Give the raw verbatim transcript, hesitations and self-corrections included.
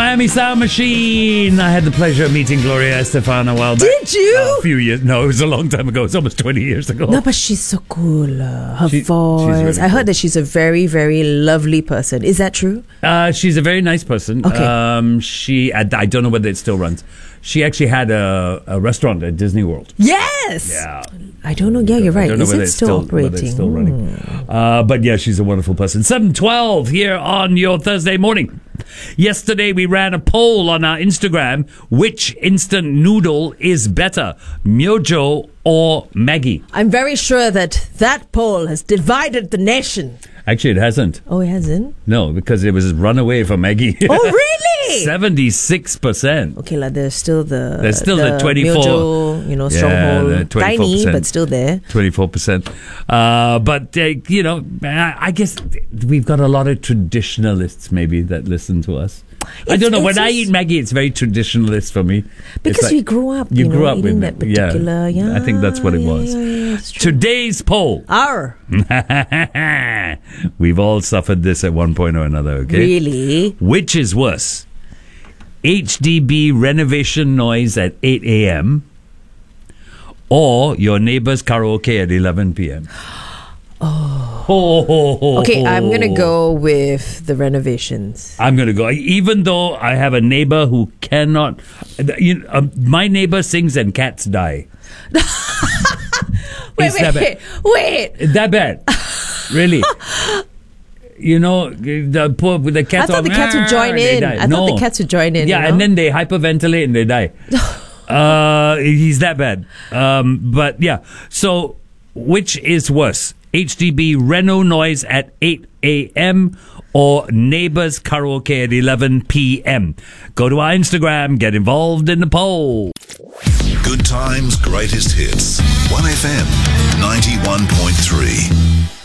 Miami Sound Machine. I had the pleasure of meeting Gloria Estefan a while back. Did you? Uh, a few years. No, it was a long time ago. It's almost twenty years ago. No, but she's so cool. Uh, her She- voice. she's really I heard cool. that she's a very, very lovely person. Is that true? Uh, she's a very nice person. Okay. Um, she, I, I don't know whether it still runs. She actually had a, a restaurant at Disney World. Yes. Yeah. I don't know. Yeah, you're I right. don't know Is whether it it's still, still, whether operating? it's still running. Hmm. Uh, but yeah, she's a wonderful person. seven twelve here on your Thursday morning. Yesterday we ran a poll on our Instagram. Which instant noodle is better, Myojo or Maggi? I'm very sure that that poll has divided the nation. Actually, it hasn't. Oh, it hasn't? No, because it was run away for Maggi. Oh, really? seventy-six percent. Okay, like there's still the There's still the twenty-four Myojo, you know, Yeah, stronghold, the twenty-four tiny percent. but still there. twenty-four percent. Uh, but, uh, you know, I, I guess we've got a lot of traditionalists maybe that listen to us. I It's- don't know. When it's I just- eat Maggi, it's very traditionalist for me. It's Because like- we grew up, You you grew know, up eating with that it. Yeah. particular. Yeah, I think that's what it yeah, was. Yeah, yeah, it's true. Today's poll. Our We've all suffered this at one point or another, okay? really. Which is worse? H D B renovation noise at eight a.m. or your neighbor's karaoke at eleven p.m.? Oh. Okay, I'm gonna go with the renovations. I'm going to go. Even though I have a neighbor who cannot, you know, uh, my neighbor sings and cats die. Wait, It's that wait, bad. wait. It's that bad. Really. You know, the poor the cats. I thought all, the cats would join they in. die. I no. thought the cats would join in. Yeah, you know? and then they hyperventilate and they die. uh, he's that bad. Um, but yeah, so which is worse? H D B reno noise at eight a.m. or neighbors karaoke at eleven p.m. Go to our Instagram, get involved in the poll. Good times, greatest hits. one F M ninety-one point three.